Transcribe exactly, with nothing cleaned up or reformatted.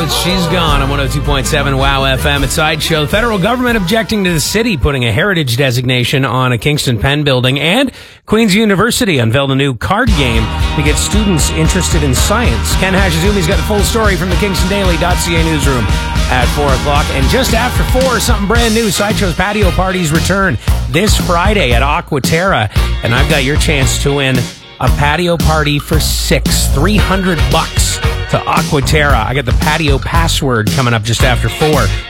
It's She's Gone on one oh two point seven WOW F M at Sideshow. The federal government objecting to the city putting a heritage designation on a Kingston Penn building, and Queen's University unveiled a new card game to get students interested in science. Ken Hashizumi's got the full story from the Kingston Daily dot C A newsroom at four o'clock. And just after four, something brand new. Sideshow's patio parties return this Friday at Aquaterra. And I've got your chance to win a patio party for six, three hundred bucks to Aquaterra. I got the patio password coming up just after four.